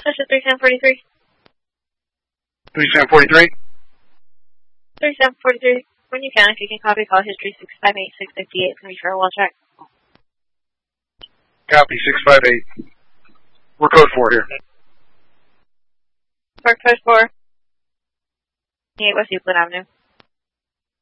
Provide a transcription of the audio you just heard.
This is 3743. 3743? 3743. When you can, if you can copy call history 658658 from referral wall check. Copy 658. We're code 4 here. We're code 4. 8 West Euclid Avenue.